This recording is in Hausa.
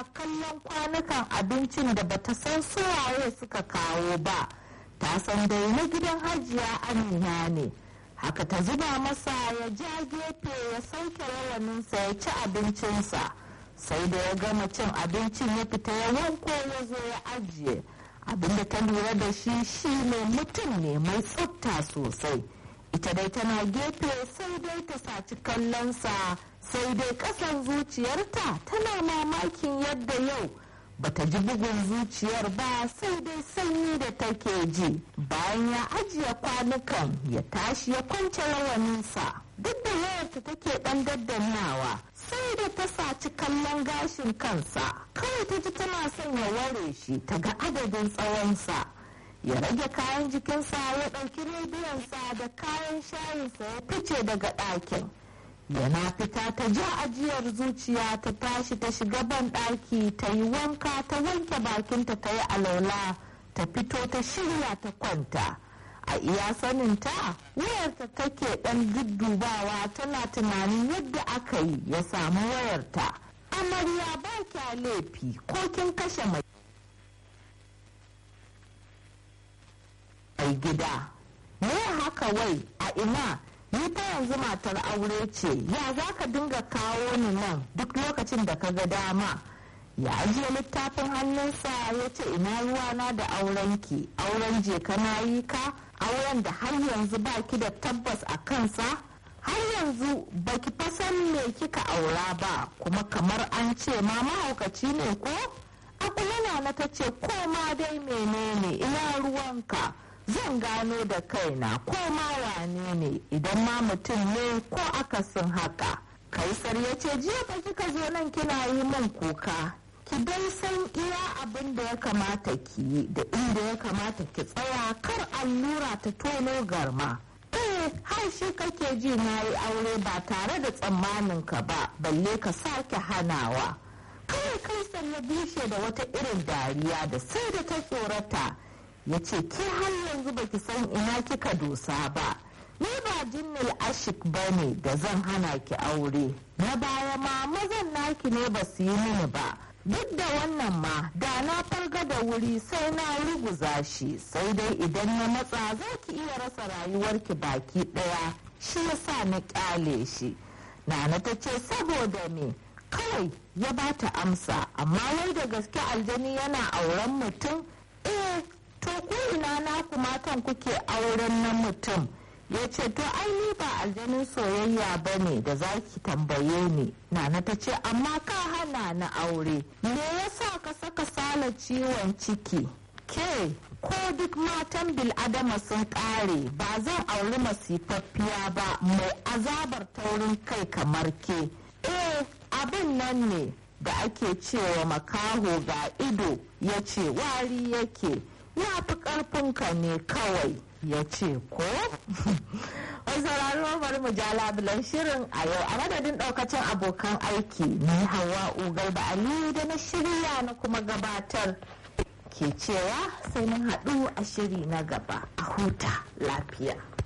kallon kwanukan abincin da bata san suwaye suka kawo ba. Ta san dai na gidan Hajiya Amina ne. Haka ta zuba masa ya ja gefe ya sauke rawaninsa ya ci abincinsa. Sai da ya gama cin abincin ya fita ya wanko ya zo ya ajiye. Abinda ta lura da shi shine mutum ne mai tsafta sosai. Ita dai tana gefe sai dai ta saci kallonsa, sai dai kasan zuciyarta tana mamakin yadda yau bata ji bugun zuciyar ba, sai dai sanyi da take ji. Bayan ya ajiye kwanukan ya tashi ya kwance rawaninsa. Duk da wayarta take dan daddannawa, sai da ta saci kallon gashin kansa. Kawai ta ji tana son ya ware shi ta ga adadin tsawonsa. Ya rage kayan jikinsa, ya ɗauki rediyonsa da kayan shayinsa ya fice daga ɗakin. Yana fita ta ja ajiyar zuciya, ta tashi ta shiga ban ɗaki, ta yi wanka, ta wanke bakinta, ta yi alaula, ta fito ta shirya ta kwanta. A iya saninta wayarta take ɗan duddubawa, tana tunanin yadda aka yi ya samu wayarta. Amarya ba kya laifi, ko kin kashe mai gida. Me haka wai a ina? Ni fa yanzu matar aure ce, ya za ka dinga kawo ni nan duk lokacin da ka ga dama? Ya ajiye littafin hannunsa ya ce, ina ruwana da aurenki, auren je kana yi ka, auren da har yanzu baki da tabbas a kansa, har yanzu baki fasan me kika aura ba, kuma kamar an ce ma mahaukaci ne ko? Akulana na ta ce, ko ma dai menene, ina ruwanka, zan gano da kaina ko ma wane ne, idan ma mutum ne ko akasin haka. Kaisar ya ce, jiya ba kika zo nan kina yi min kuka, ki dai san iya abin da ya kamata ki yi da inda ya kamata ki tsaya, kar allura ta tono garma. Har shi kake ji na yi aure ba tare da tsammanin ka ba, balle ka sake hanawa. Kawai Kaisar ya bishe da wata irin dariya da sai da ta tsorata. Ya ce, ke har yanzu baki san ina kika dosa ba, ni ba jinnil ashik ba ne da zan hana ki aure, na baya ma mazan naki ne ba su yi mini ba. Duk da wannan ma da na farga da wuri sai na ruguza shi, sai dai idan na matsa za ki iya rasa rayuwarki baki ɗaya, shi yasa na ƙyale shi. Nana ta ce, saboda me? Kawai ya bata amsa, amma wai da gaske aljani yana auren mutum? To ku ina naku matan kuke auren na mutum? Ya ce, to ai ni ba aljanin soyayya ba ne da za ki tambaye ni. Nana ta ce, amma ka hana na aure, me yasa ka saka sala ciwon ciki? Ke ko duk matan bil'adama sun ƙare, ba zan auri masifaffiya ba mai azabar taurin kai kamar ke. Abin nan ne da ake cewa makaho ga ido, ya ce wari yake, ya fi ƙarfinka ne kawai, ya ce ko? Wai sauraro bari mu ja labulan shirin a yau a madadin ɗaukacin abokan aiki, ni Hawwa'u Garba Aliyu da na shirya na kuma gabatar ke cewa sai mun haɗu a shiri na gaba, a huta lafiya.